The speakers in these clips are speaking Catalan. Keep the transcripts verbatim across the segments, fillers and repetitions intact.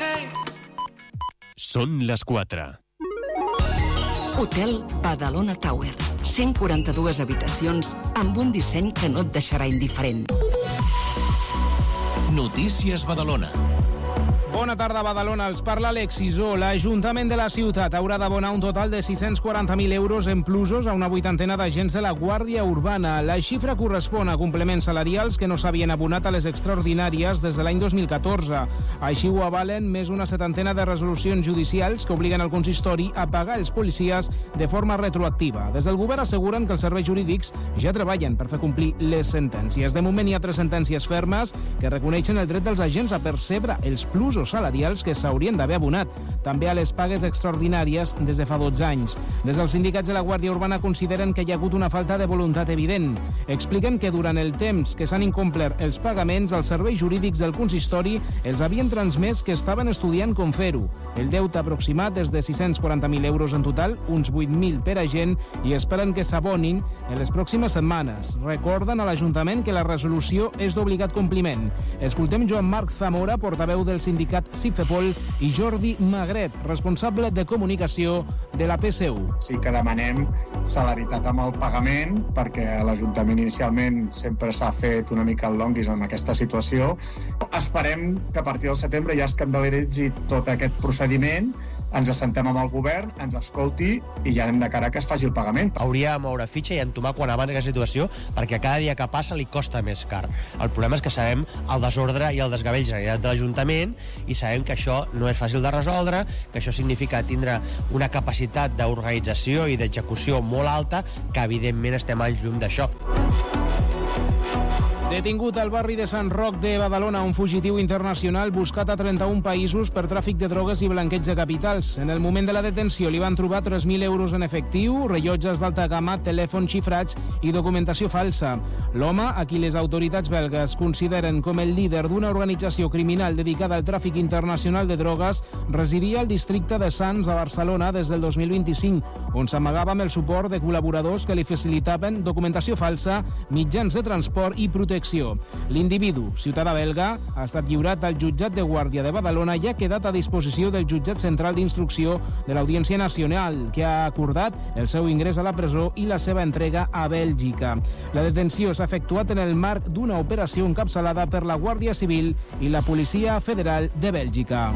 Són les quatre. Hotel Badalona Tower. cent quaranta-dues habitacions amb un disseny que no et deixarà indiferent. Notícies Badalona. Bona tarda, Badalona. Els parla Alex Isó. L'Ajuntament de la ciutat haurà d'abonar un total de sis-cents quaranta mil euros en plusos a una vuitantena d'agents de la Guàrdia Urbana. La xifra correspon a complements salarials que no s'havien abonat a les extraordinàries des de l'any dos mil catorze. Així ho avalen més una setantena de resolucions judicials que obliguen el consistori a pagar els policies de forma retroactiva. Des del govern asseguren que els serveis jurídics ja treballen per fer complir les sentències. De moment hi ha tres sentències fermes que reconeixen el dret dels agents a percebre els plusos salarials que s'haurien d'haver abonat, també a les pagues extraordinàries des de fa dotze anys. Des dels sindicats de la Guàrdia Urbana consideren que hi ha hagut una falta de voluntat evident. Expliquen que durant el temps que s'han incomplert els pagaments, els serveis jurídics del consistori els havien transmès que estaven estudiant com fer-ho. El deute aproximat és de sis-cents quaranta mil euros en total, uns vuit mil per agent, i esperen que s'abonin en les pròximes setmanes. Recorden a l'Ajuntament que la resolució és d'obligat compliment. Escoltem Joan Marc Zamora, portaveu del sindicat Cifepol, i Jordi Magret, responsable de comunicació de la P S U. Sí que demanem celeritat amb el pagament, perquè a l'Ajuntament inicialment sempre s'ha fet una mica el longuis en aquesta situació. Esperem que a partir del setembre ja es calendaritzi tot aquest procediment, ens assentem amb el govern, ens escolti i ja anem de cara que es faci el pagament. Hauria de moure fitxa i entomar quan abans aquesta situació, perquè cada dia que passa li costa més car. El problema és que sabem el desordre i el desgavell generat de l'Ajuntament i sabem que això no és fàcil de resoldre, que això significa tindre una capacitat d'organització i d'execució molt alta, que evidentment estem al llum d'això. Detingut al barri de Sant Roc de Badalona un fugitiu internacional buscat a trenta-un països per tràfic de drogues i blanqueig de capitals. En el moment de la detenció li van trobar tres mil euros en efectiu, rellotges d'alta gamma, telèfons xifrats i documentació falsa. L'home, a qui les autoritats belgues consideren com el líder d'una organització criminal dedicada al tràfic internacional de drogues, residia al districte de Sants de Barcelona des del dos mil vint-i-cinc, on s'amagava amb el suport de col·laboradors que li facilitaven documentació falsa, mitjans de transport i protecció. L'individu, ciutadà belga, ha estat lliurat al jutjat de Guàrdia de Badalona i ha quedat a disposició del jutjat central d'instrucció de l'Audiència Nacional, que ha acordat el seu ingrés a la presó i la seva entrega a Bèlgica. La detenció s'ha efectuat en el marc d'una operació encapçalada per la Guàrdia Civil i la Policia Federal de Bèlgica.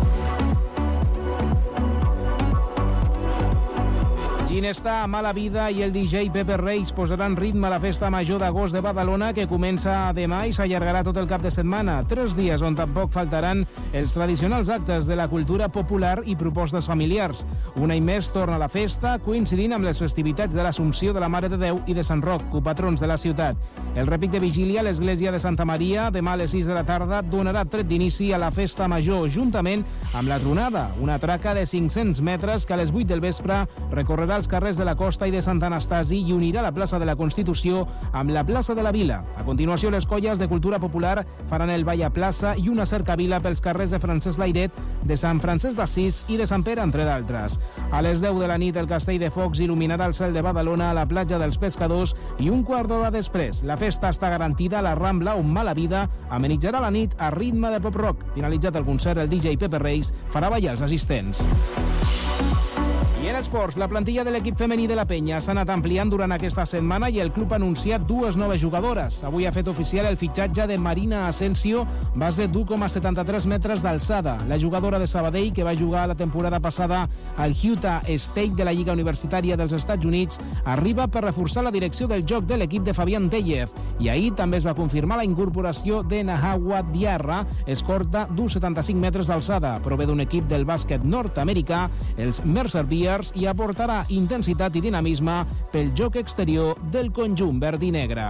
Ginestà, Mala Vida i el D J Pepe Reis posaran ritme a la festa major d'agost de Badalona, que comença demà i s'allargarà tot el cap de setmana. Tres dies on tampoc faltaran els tradicionals actes de la cultura popular i propostes familiars. Un any més torna la festa, coincidint amb les festivitats de l'Assumpció de la Mare de Déu i de Sant Roc, copatrons de la ciutat. El repic de vigília a l'església de Santa Maria, demà a les sis de la tarda, donarà tret d'inici a la festa major, juntament amb la tronada, una traca de cinc-cents metres que a les vuit del vespre recorrerà els carrers de la Costa i de Sant Anastasi i unirà la plaça de la Constitució amb la plaça de la Vila. A continuació, les colles de cultura popular faran el ball a plaça i una cercavila pels carrers de Francesc Layret, de Sant Francesc d'Assís i de Sant Pere, entre d'altres. A les deu de la nit, el castell de focs il·luminarà el cel de Badalona a la platja dels Pescadors i un quart d'hora després, la festa està garantida a la Rambla, on Mala Vida amenitzarà la nit a ritme de pop-rock. Finalitzat el concert, el D J Pepe Reis farà ballar els assistents. I en esports, la plantilla de l'equip femení de la Penya s'ha anat ampliant durant aquesta setmana i el club ha anunciat dues noves jugadores. Avui ha fet oficial el fitxatge de Marina Asensio, base d'u coma setanta-tres metres d'alçada. La jugadora de Sabadell, que va jugar la temporada passada al Utah State de la Lliga Universitària dels Estats Units, arriba per reforçar la direcció del joc de l'equip de Fabián Tellez. I ahir també es va confirmar la incorporació de Nahawa Diarra, escorta d'u coma setanta-cinc metres d'alçada. Prové d'un equip del bàsquet nord-americà, els Mercer Bears, i aportarà intensitat i dinamisme pel joc exterior del conjunt verd i negre.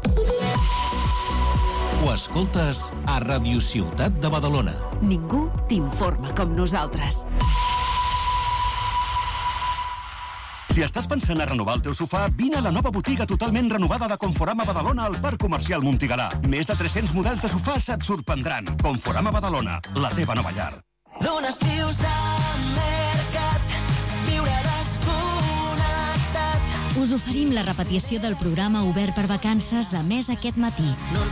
Ho escoltes a Ràdio Ciutat de Badalona. Ningú t'informa com nosaltres. Si estàs pensant a renovar el teu sofà, vine a la nova botiga totalment renovada de Conforama Badalona al Parc Comercial Montigalà. Més de tres-cents models de sofàs et sorprendran. Conforama Badalona, la teva nova llar. D'un estiu a Mercat, viure desconnectat. Us oferim la repetició del programa obert per vacances a més aquest matí. No ens